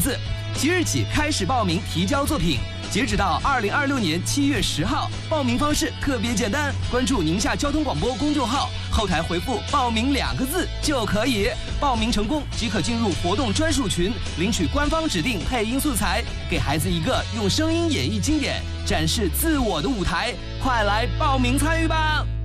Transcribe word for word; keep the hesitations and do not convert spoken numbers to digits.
次。即日起开始报名提交作品，截止到二零二六年七月十号。报名方式特别简单，关注宁夏交通广播公众号，后台回复“报名”两个字就可以。报名成功即可进入活动专属群，领取官方指定配音素材，给孩子一个用声音演绎经典、展示自我的舞台。快来报名参与吧！